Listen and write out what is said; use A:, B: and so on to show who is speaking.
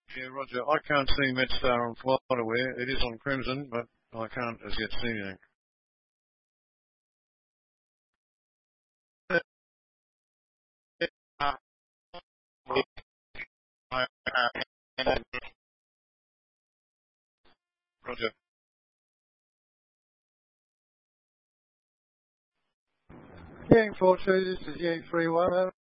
A: Yeah, Roger. I can't see MedStar on FlightAware. It is on Crimson, but I can't as yet see anything. Roger. Yang 42, this is Yang 31.